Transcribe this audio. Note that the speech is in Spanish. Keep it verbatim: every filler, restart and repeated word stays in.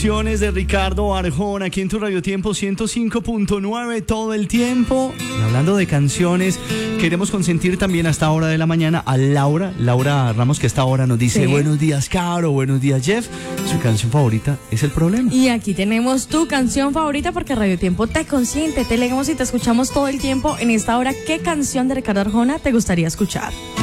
De Ricardo Arjona aquí en tu Radio Tiempo ciento cinco punto nueve todo el tiempo. Y hablando de canciones, queremos consentir también a esta hora de la mañana a Laura, Laura Ramos, que a esta hora nos dice: sí. Buenos días, Caro, buenos días, Jeff. Su canción favorita es El Problema. Y aquí tenemos tu canción favorita porque Radio Tiempo te consiente, te leemos y te escuchamos todo el tiempo. En esta hora, ¿qué canción de Ricardo Arjona te gustaría escuchar?